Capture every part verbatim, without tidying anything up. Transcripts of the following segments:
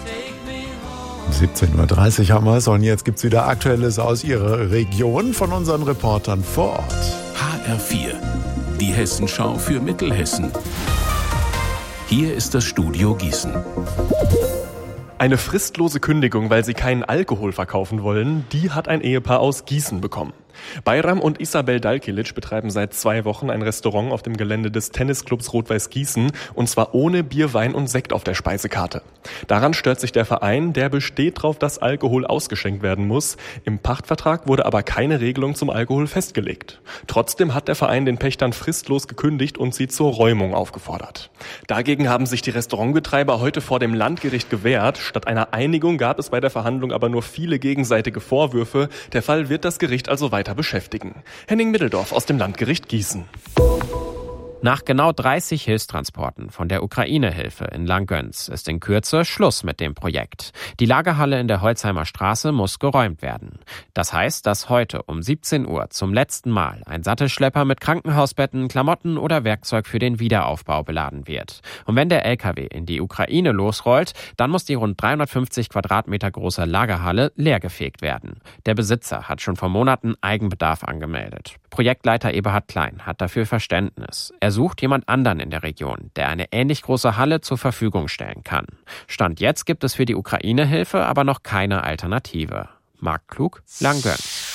siebzehn Uhr dreißig haben wir es und jetzt gibt es wieder Aktuelles aus Ihrer Region von unseren Reportern vor Ort. H R vier, die Hessenschau für Mittelhessen. Hier ist das Studio Gießen. Eine fristlose Kündigung, weil sie keinen Alkohol verkaufen wollen, die hat ein Ehepaar aus Gießen bekommen. Bayram und Isabel Dalkilic betreiben seit zwei Wochen ein Restaurant auf dem Gelände des Tennisclubs Rot-Weiß Gießen und zwar ohne Bier, Wein und Sekt auf der Speisekarte. Daran stört sich der Verein, der besteht darauf, dass Alkohol ausgeschenkt werden muss. Im Pachtvertrag wurde aber keine Regelung zum Alkohol festgelegt. Trotzdem hat der Verein den Pächtern fristlos gekündigt und sie zur Räumung aufgefordert. Dagegen haben sich die Restaurantbetreiber heute vor dem Landgericht gewehrt. Statt einer Einigung gab es bei der Verhandlung aber nur viele gegenseitige Vorwürfe. Der Fall wird das Gericht also weiter beschäftigen. Henning Middeldorf aus dem Landgericht Gießen. Nach genau dreißig Hilfstransporten von der Ukraine-Hilfe in Langgöns ist in Kürze Schluss mit dem Projekt. Die Lagerhalle in der Holzheimer Straße muss geräumt werden. Das heißt, dass heute um siebzehn Uhr zum letzten Mal ein Sattelschlepper mit Krankenhausbetten, Klamotten oder Werkzeug für den Wiederaufbau beladen wird. Und wenn der L K W in die Ukraine losrollt, dann muss die rund dreihundertfünfzig Quadratmeter große Lagerhalle leergefegt werden. Der Besitzer hat schon vor Monaten Eigenbedarf angemeldet. Projektleiter Eberhard Klein hat dafür Verständnis. Er sucht jemand anderen in der Region, der eine ähnlich große Halle zur Verfügung stellen kann. Stand jetzt gibt es für die Ukraine-Hilfe aber noch keine Alternative. Marc Klug, Langgöns.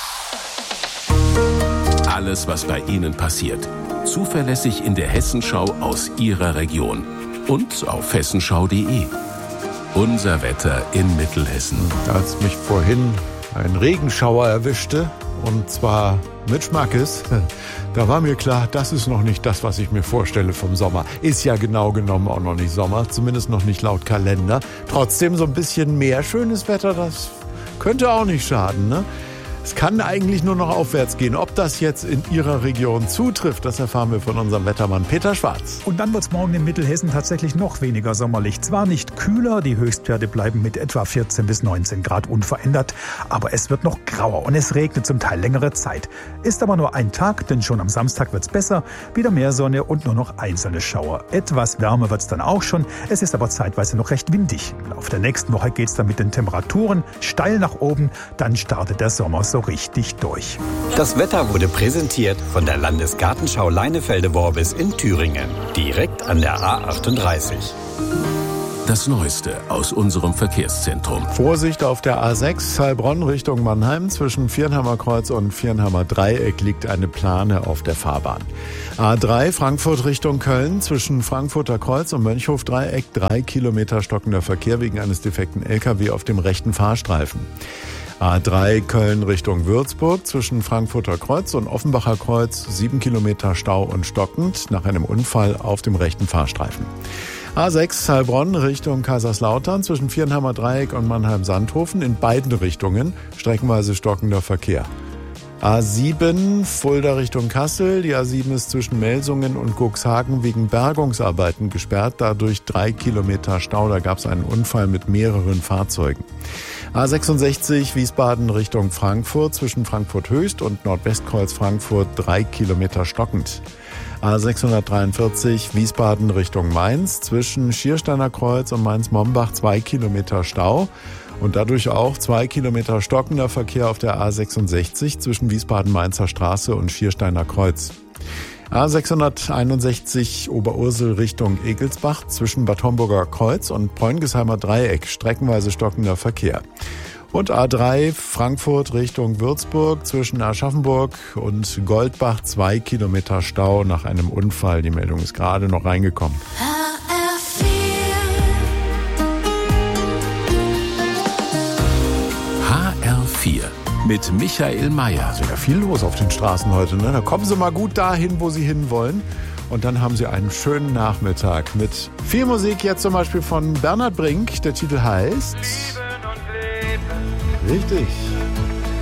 Alles, was bei Ihnen passiert, zuverlässig in der Hessenschau aus Ihrer Region und auf hessenschau punkt de. Unser Wetter in Mittelhessen. Als mich vorhin ein Regenschauer erwischte, und zwar mit Schmackes, da war mir klar, das ist noch nicht das, was ich mir vorstelle vom Sommer. Ist ja genau genommen auch noch nicht Sommer, zumindest noch nicht laut Kalender. Trotzdem so ein bisschen mehr schönes Wetter, das könnte auch nicht schaden, ne? Es kann eigentlich nur noch aufwärts gehen. Ob das jetzt in Ihrer Region zutrifft, das erfahren wir von unserem Wettermann Peter Schwarz. Und dann wird es morgen in Mittelhessen tatsächlich noch weniger sommerlich. Zwar nicht kühler, die Höchstwerte bleiben mit etwa vierzehn bis neunzehn Grad unverändert, aber es wird noch grauer und es regnet zum Teil längere Zeit. Ist aber nur ein Tag, denn schon am Samstag wird es besser, wieder mehr Sonne und nur noch einzelne Schauer. Etwas wärmer wird es dann auch schon, es ist aber zeitweise noch recht windig. Im Laufe der nächsten Woche geht es dann mit den Temperaturen steil nach oben, dann startet der Sommer so richtig durch. Das Wetter wurde präsentiert von der Landesgartenschau Leinefelde-Worbis in Thüringen, direkt an der A achtunddreißig. Das Neueste aus unserem Verkehrszentrum. Vorsicht auf der A sechs Heilbronn Richtung Mannheim. Zwischen Viernheimer Kreuz und Viernheimer Dreieck liegt eine Plane auf der Fahrbahn. A drei Frankfurt Richtung Köln. Zwischen Frankfurter Kreuz und Mönchhof Dreieck drei Kilometer stockender Verkehr wegen eines defekten L K W auf dem rechten Fahrstreifen. A drei Köln Richtung Würzburg, zwischen Frankfurter Kreuz und Offenbacher Kreuz sieben Kilometer Stau und stockend nach einem Unfall auf dem rechten Fahrstreifen. A sechs Heilbronn Richtung Kaiserslautern, zwischen Viernheimer Dreieck und Mannheim-Sandhofen in beiden Richtungen streckenweise stockender Verkehr. A sieben Fulda Richtung Kassel. Die A sieben ist zwischen Melsungen und Cuxhagen wegen Bergungsarbeiten gesperrt. Dadurch drei Kilometer Stau. Da gab es einen Unfall mit mehreren Fahrzeugen. A sechsundsechzig Wiesbaden Richtung Frankfurt. Zwischen Frankfurt Höchst und Nordwestkreuz Frankfurt drei Kilometer stockend. A sechshundertdreiundvierzig Wiesbaden Richtung Mainz. Zwischen Schiersteiner Kreuz und Mainz-Mombach zwei Kilometer Stau. Und dadurch auch zwei Kilometer stockender Verkehr auf der A sechsundsechzig zwischen Wiesbaden-Mainzer Straße und Schiersteiner Kreuz. A sechshunderteinundsechzig Oberursel Richtung Egelsbach zwischen Bad Homburger Kreuz und Preungesheimer Dreieck streckenweise stockender Verkehr. Und A drei Frankfurt Richtung Würzburg zwischen Aschaffenburg und Goldbach zwei Kilometer Stau nach einem Unfall. Die Meldung ist gerade noch reingekommen. H R vier mit Michael Mayer. Also ja, viel los auf den Straßen heute, ne? Da kommen Sie mal gut dahin, wo Sie hinwollen. Und dann haben Sie einen schönen Nachmittag mit viel Musik, jetzt zum Beispiel von Bernhard Brink. Der Titel heißt... Lieben und Leben. Richtig.